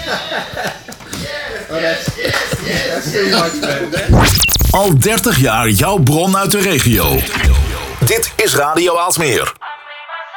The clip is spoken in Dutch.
Al 30 jaar jouw bron uit de regio. Dit is Radio Aalsmeer.